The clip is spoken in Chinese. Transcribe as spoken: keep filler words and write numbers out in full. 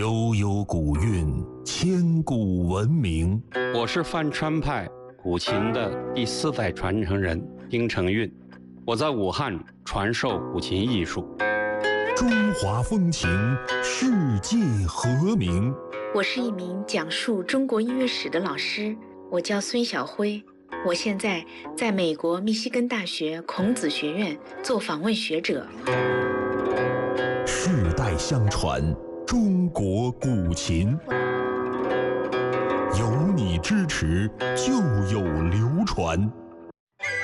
悠悠古韵，千古文明。 我是范川派古琴的第四代传承人丁承运，我在武汉传授古琴艺术。 中华风情，世界和鸣。 我是一名讲述中国音乐史的老师，我叫孙晓辉，我现在在美国密西根大学孔子学院做访问学者。 世代相传，中国古琴，有你支持，就有流传。